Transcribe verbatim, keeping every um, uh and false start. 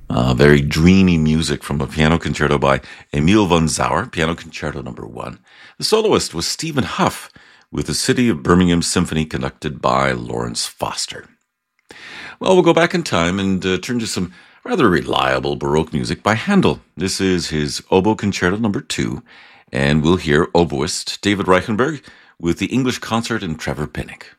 Uh, very dreamy music from a piano concerto by Emil von Sauer, Piano Concerto Number One. The soloist was Stephen Huff, with the City of Birmingham Symphony conducted by Lawrence Foster. Well, we'll go back in time and uh, turn to some rather reliable Baroque music by Handel. This is his Oboe Concerto Number Two, and we'll hear oboist David Reichenberg with the English Concert and Trevor Pinnock.